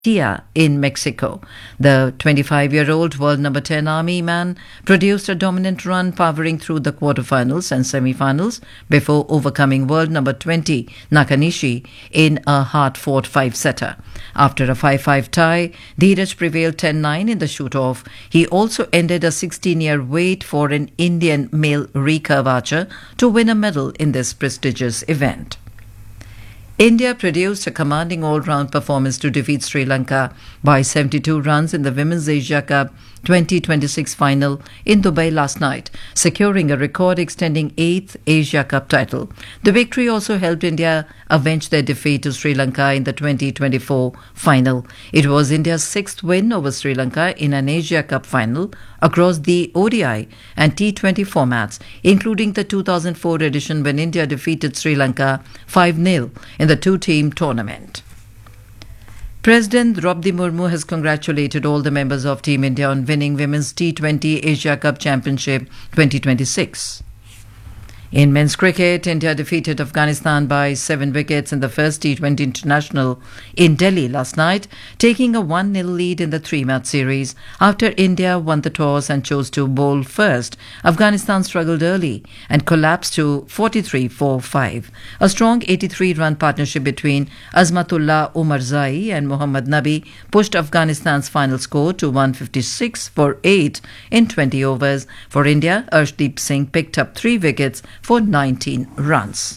Tia in Mexico. The 25-year-old world number 10 Army man produced a dominant run, powering through the quarterfinals and semi-finals before overcoming world number 20 Nakanishi in a hard-fought five-setter. After a 5-5 tie, Dheeraj prevailed 10-9 in the shoot-off. He also ended a 16-year wait for an Indian male recurve archer to win a medal in this prestigious event. India produced a commanding all-round performance to defeat Sri Lanka by 72 runs in the Women's Asia Cup 2026 final in Dubai last night, securing a record-extending 8th Asia Cup title. The victory also helped India avenge their defeat to Sri Lanka in the 2024 final. It was India's 6th win over Sri Lanka in an Asia Cup final across the ODI and T20 formats, including the 2004 edition when India defeated Sri Lanka 5-0 in the two-team tournament. President Draupadi Murmu has congratulated all the members of Team India on winning Women's T20 Asia Cup Championship 2026. In men's cricket, India defeated Afghanistan by 7 wickets in the first T20 international in Delhi last night, taking a 1-0 lead in the three-match series. After India won the toss and chose to bowl first, Afghanistan struggled early and collapsed to 43 for 5. A strong 83-run partnership between Azmatullah Omarzai and Mohammad Nabi pushed Afghanistan's final score to 156 for 8 in 20 overs. For India, Arshdeep Singh picked up 3 wickets for 19 runs.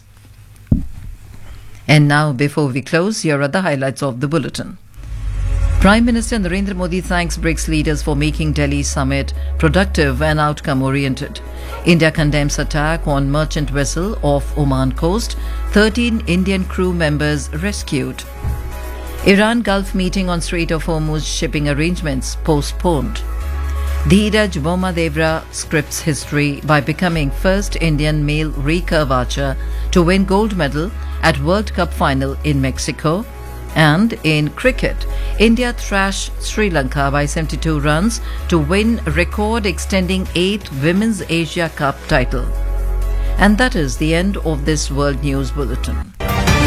And now, before we close, here are the highlights of the bulletin. Prime Minister Narendra Modi thanks BRICS leaders for making Delhi summit productive and outcome-oriented. India condemns attack on merchant vessel off Oman coast. 13 Indian crew members rescued. Iran-Gulf meeting on Strait of Hormuz shipping arrangements postponed. Dheeraj Bommadevra scripts history by becoming first Indian male recurve archer to win gold medal at World Cup final in Mexico. And in cricket, India thrashed Sri Lanka by 72 runs to win record-extending 8th Women's Asia Cup title. And that is the end of this World News Bulletin.